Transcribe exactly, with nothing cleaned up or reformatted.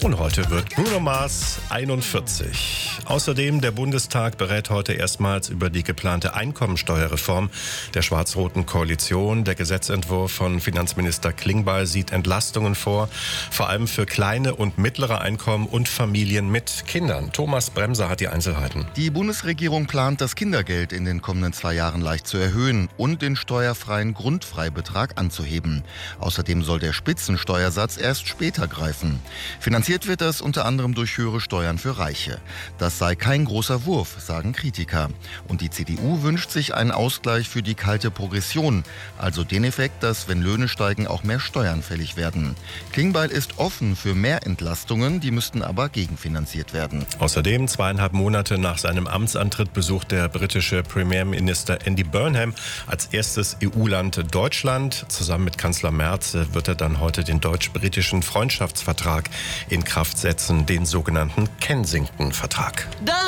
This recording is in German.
Und heute wird Bruno Mars einundvierzig. Außerdem, der Bundestag berät heute erstmals über die geplante Einkommensteuerreform der schwarz-roten Koalition. Der Gesetzentwurf von Finanzminister Klingbeil sieht Entlastungen vor, vor allem für kleine und mittlere Einkommen und Familien mit Kindern. Thomas Bremser hat die Einzelheiten. Die Bundesregierung plant, das Kindergeld in den kommenden zwei Jahren leicht zu erhöhen und den steuerfreien Grundfreibetrag anzuheben. Außerdem soll der Spitzensteuersatz erst später greifen. Finanziert wird das unter anderem durch höhere Steuern für Reiche. Das sei kein großer Wurf, sagen Kritiker. Und die C D U wünscht sich einen Ausgleich für die kalte Progression, also den Effekt, dass, wenn Löhne steigen, auch mehr Steuern fällig werden. Klingbeil ist offen für mehr Entlastungen, die müssten aber gegenfinanziert werden. Außerdem, zweieinhalb Monate nach seinem Amtsantritt, besucht der britische Premierminister Andy Burnham als erstes E U-Land Deutschland. Zusammen mit Kanzler Merz wird er dann heute den deutsch-britischen Freundschaftsvertrag in Kraft setzen, den sogenannten Kensington-Vertrag.